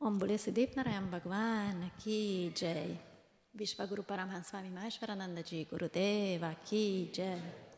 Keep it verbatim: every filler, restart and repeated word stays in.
Om Bole Siddhip Narayan Bhagwan Ki Jai. Vishvaguru Paramahansa Swami Maheshwarananda Ji Gurudeva Ki Jai.